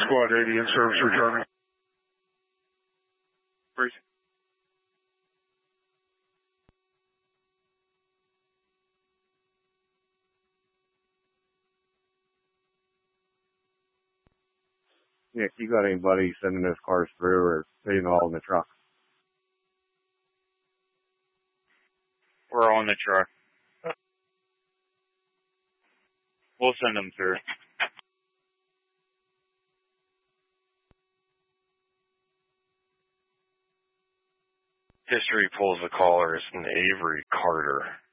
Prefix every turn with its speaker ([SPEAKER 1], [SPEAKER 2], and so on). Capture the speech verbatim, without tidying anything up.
[SPEAKER 1] Squad eighty in service returning.
[SPEAKER 2] Brief.
[SPEAKER 3] Nick, you got anybody sending those cars through or putting them all in the truck?
[SPEAKER 2] We're on the truck. We'll send them through. History pulls the caller as an Avery Carter.